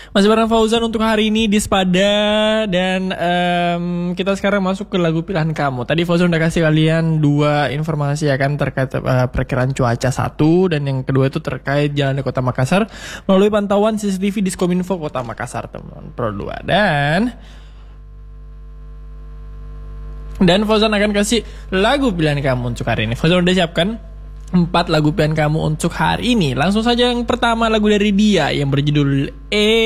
Masih bareng Fauzan untuk hari ini di Spada. Dan kita sekarang masuk ke lagu pilihan kamu. Tadi Fauzan udah kasih kalian 2 informasi ya kan, terkait perkiraan cuaca 1, dan yang kedua itu terkait jalan di Kota Makassar melalui pantauan CCTV Diskominfo Kota Makassar, teman-teman Pro 2. Dan Fauzan akan kasih lagu pilihan kamu untuk hari ini. Fauzan udah siapkan 4 lagu pilihan kamu untuk hari ini. Langsung saja yang pertama, lagu dari dia yang berjudul